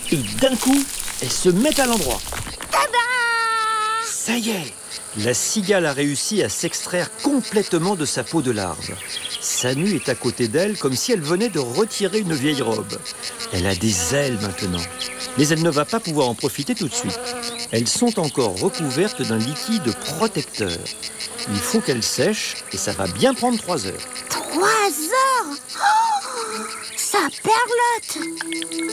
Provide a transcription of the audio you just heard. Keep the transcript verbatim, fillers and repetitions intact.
Et d'un coup, elle se met à l'endroit. Tada! Ça y est, la cigale a réussi à s'extraire complètement de sa peau de larve. Sanu est à côté d'elle comme si elle venait de retirer une vieille robe. Elle a des ailes maintenant, mais elle ne va pas pouvoir en profiter tout de suite. Elles sont encore recouvertes d'un liquide protecteur. Il faut qu'elles sèchent et ça va bien prendre trois heures. Trois heures? Oh, ça perlote!